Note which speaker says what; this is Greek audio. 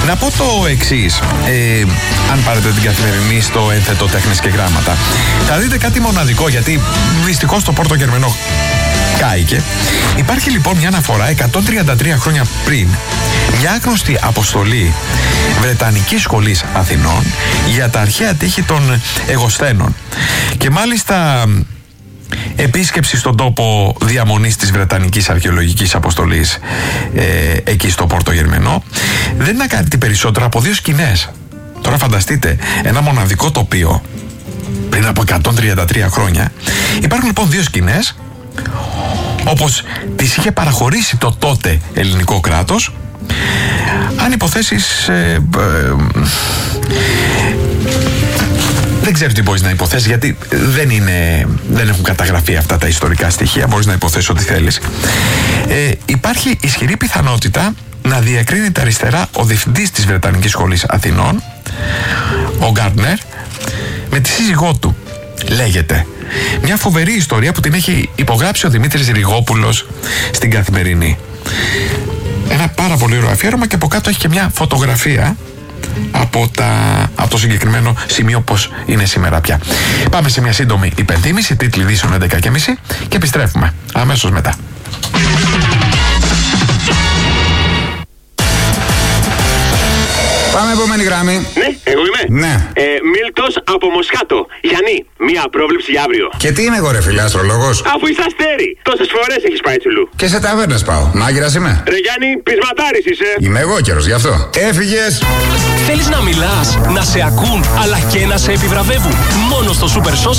Speaker 1: Να πω το εξής. Αν πάρετε την Καθημερινή στο ένθετο Τέχνης και Γράμματα, θα δείτε κάτι μοναδικό, γιατί δυστυχώς το Πόρτο Γερμενό κάηκε. Υπάρχει λοιπόν μια αναφορά 133 χρόνια πριν, μια άγνωστη αποστολή Βρετανικής Σχολής Αθηνών για τα αρχαία τείχη των Αιγοσθένων. Και μάλιστα επίσκεψη στον τόπο διαμονής της Βρετανικής Αρχαιολογικής Αποστολής εκεί στο Πόρτο Γερμενό δεν είναι κάτι περισσότερο από 2 σκηνές. Τώρα φανταστείτε ένα μοναδικό τοπίο πριν από 133 χρόνια. Υπάρχουν λοιπόν 2 σκηνές όπως τις είχε παραχωρήσει το τότε ελληνικό κράτος, αν υποθέσεις δεν ξέρω τι μπορείς να υποθέσεις, γιατί δεν έχουν καταγραφεί αυτά τα ιστορικά στοιχεία. Μπορείς να υποθέσεις ό,τι θέλεις. Υπάρχει ισχυρή πιθανότητα να διακρίνεται αριστερά ο διευθυντής της Βρετανικής Σχολής Αθηνών, ο Γκάρντνερ, με τη σύζυγό του. Λέγεται. Μια φοβερή ιστορία που την έχει υπογράψει ο Δημήτρης Ριγόπουλος στην Καθημερινή. Ένα πάρα πολύ ωραίο αφιέρωμα, και από κάτω έχει και μια φωτογραφία από το συγκεκριμένο σημείο, πως είναι σήμερα πια. Πάμε σε μια σύντομη υπενθύμηση, τίτλοι ειδήσεων 11:30, και επιστρέφουμε αμέσως μετά.
Speaker 2: Πάμε επόμενη γραμμή.
Speaker 3: Ναι, εγώ είμαι.
Speaker 2: Ναι.
Speaker 3: Μίλτος από Μοσχάτο. Γιάννη, μία πρόβλεψη για αύριο.
Speaker 2: Και τι είμαι εγώ, ρε φίλε, αστρολόγος?
Speaker 3: Αφού είσαι αστέρι, τόσες φορές έχεις πάει τσουλού.
Speaker 2: Και σε ταβέρνες πάω. Μάγειρας είμαι.
Speaker 3: Ρε Γιάννη, πεισματάρης είσαι.
Speaker 2: Είμαι εγώ καιρός, γι' αυτό. Έφυγες.
Speaker 4: Θέλεις να μιλάς, να σε ακούν, αλλά και να σε επιβραβεύουν? Μόνο στο Super Social